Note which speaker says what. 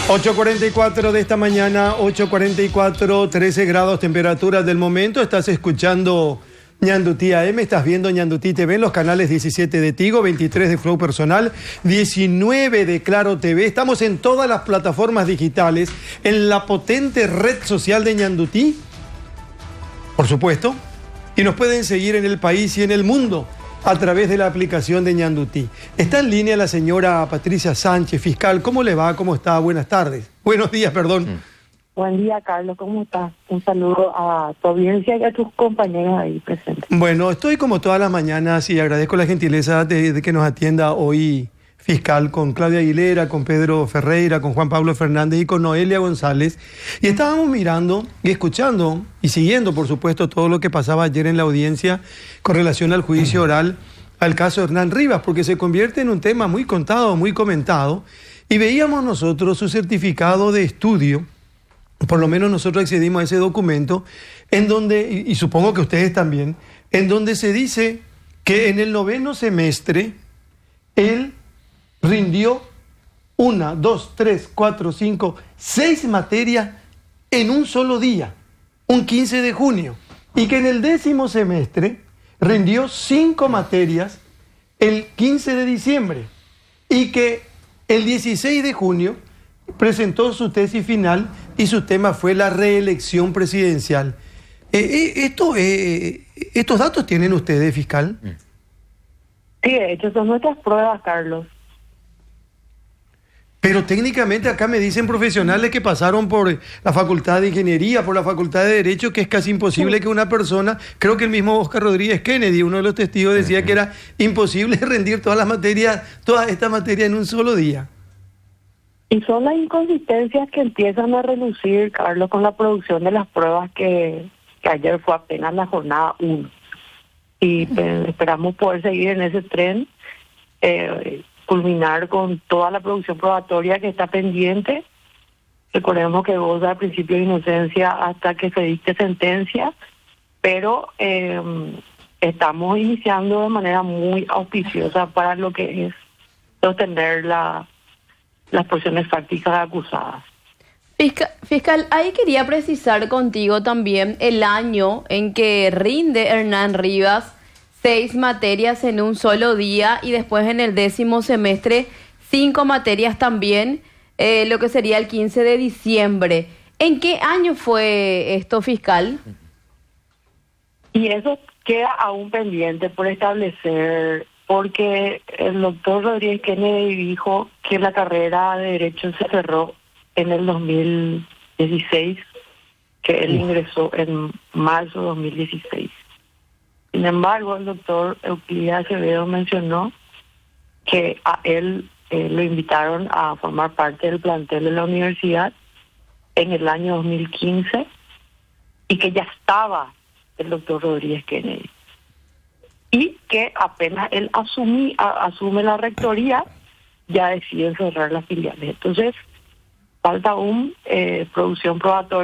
Speaker 1: 8:44 de esta mañana, 8:44, 13 grados temperatura del momento. Estás escuchando Ñandutí AM, estás viendo Ñandutí TV en los canales 17 de Tigo, 23 de Flow Personal, 19 de Claro TV. Estamos en todas las plataformas digitales, en la potente red social de Ñandutí, por supuesto, y nos pueden seguir en el país y en el mundo a través de la aplicación de Ñandutí. Está en línea la señora Patricia Sánchez, fiscal. ¿Cómo le va? ¿Cómo está? Buenas tardes. Buenos días, perdón.
Speaker 2: Buen día, Carlos. ¿Cómo estás? Un saludo a tu audiencia y a tus compañeros ahí presentes.
Speaker 1: Bueno, estoy como todas las mañanas y agradezco la gentileza de que nos atienda hoy fiscal con Claudia Aguilera, con Pedro Ferreira, con Juan Pablo Fernández y con Noelia González. Y estábamos mirando y escuchando y siguiendo, por supuesto, todo lo que pasaba ayer en la audiencia con relación al juicio oral al caso Hernán Rivas, porque se convierte en un tema muy contado, muy comentado. Y veíamos nosotros su certificado de estudio, por lo menos nosotros accedimos a ese documento, en donde, y supongo que ustedes también, en donde se dice que en el 9º semestre él rindió 1, 2, 3, 4, 5, 6 materias en un solo día, un 15 de junio, y que en el 10º semestre rindió 5 materias el 15 de diciembre, y que el 16 de junio presentó su tesis final y su tema fue la reelección presidencial. ¿Estos datos tienen ustedes, fiscal?
Speaker 2: Sí, de hecho, son nuestras pruebas, Carlos.
Speaker 1: Pero técnicamente acá me dicen profesionales que pasaron por la Facultad de Ingeniería, por la Facultad de Derecho, que es casi imposible que una persona, creo que el mismo Oscar Rodríguez Kennedy, uno de los testigos, decía que era imposible rendir todas estas materias en un solo día.
Speaker 2: Y son las inconsistencias que empiezan a relucir, Carlos, con la producción de las pruebas que ayer fue apenas la jornada 1. Y esperamos poder seguir en ese tren, culminar con toda la producción probatoria que está pendiente. Recordemos que goza al principio de inocencia hasta que se dicte sentencia, pero estamos iniciando de manera muy auspiciosa para lo que es sostener las porciones fácticas acusadas.
Speaker 3: Fiscal, ahí quería precisar contigo también el año en que rinde Hernán Rivas 6 materias en un solo día y después en el 10º semestre 5 materias también, lo que sería el 15 de diciembre. ¿En qué año fue esto, fiscal?
Speaker 2: Y eso queda aún pendiente por establecer, porque el doctor Rodríguez Kennedy dijo que la carrera de Derecho se cerró en el 2016, que él ingresó en marzo de 2016. Sin embargo, el doctor Euclides Acevedo mencionó que a él lo invitaron a formar parte del plantel de la universidad en el año 2015 y que ya estaba el doctor Rodríguez Kennedy. Y que apenas él asume la rectoría, ya deciden cerrar las filiales. Entonces, falta aún producción probatoria.